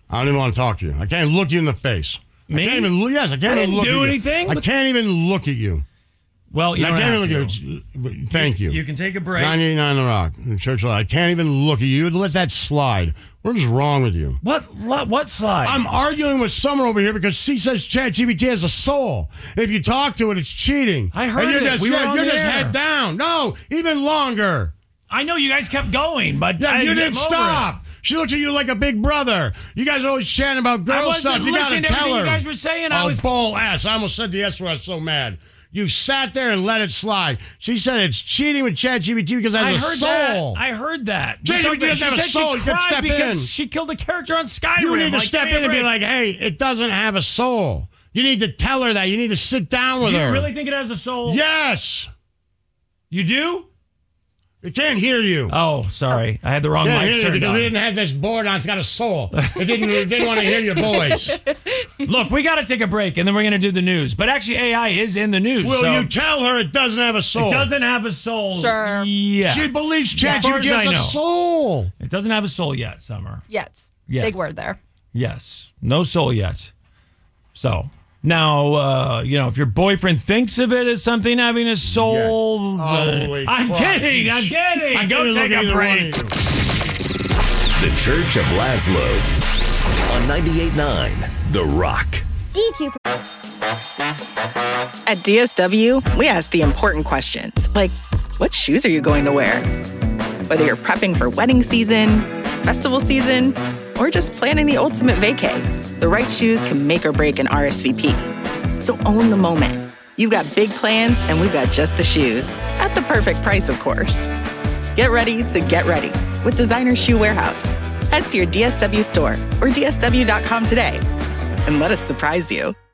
I don't even want to talk to you. I can't look you in the face. Me? I can't even look. Yes, I can't even look at you. Do anything? I can't even look at you. Well, you don't have to. Thank you. You can take a break. 98.9 The Rock. In Church Light. I can't even look at you. Let that slide. What is wrong with you? What slide? I'm arguing with Summer over here because she says ChatGPT has a soul. If you talk to it, it's cheating. I heard and you're it. Just, we were on you're the just air. head down. No, even longer. I know you guys kept going, but You didn't stop. She looks at you like a big brother. You guys are always chatting about girl stuff. You got to tell her. You guys were saying bull ass. I almost said the S word. I was so mad. You sat there and let it slide. She said it's cheating with ChatGPT because it has a soul. I heard that. ChatGPT doesn't have a soul. You could step in. She killed a character on Skyrim. You need to step in and be like, hey, it doesn't have a soul. You need to tell her that. You need to sit down with her. Do you really think it has a soul? Yes. You do? It can't hear you. Oh, sorry. I had the wrong mic turned because on. we didn't have this board on. It's got a soul. It didn't want to hear your voice. Look, we got to take a break, and then we're going to do the news. But actually, AI is in the news. Will you tell her it doesn't have a soul? It doesn't have a soul. Sure. Yeah. She believes ChatGPT has a soul. It doesn't have a soul yet, Summer. Yes. Yes. Big word there. Yes. No soul yet. So... Now, if your boyfriend thinks of it as something having a soul, I'm kidding. Go take a break. The Church of Laszlo on 98.9 The Rock. DQ. At DSW, we ask the important questions, like what shoes are you going to wear? Whether you're prepping for wedding season, festival season, or just planning the ultimate vacay, the right shoes can make or break an RSVP. So own the moment. You've got big plans, and we've got just the shoes. At the perfect price, of course. Get ready to get ready with Designer Shoe Warehouse. Head to your DSW store or DSW.com today and let us surprise you.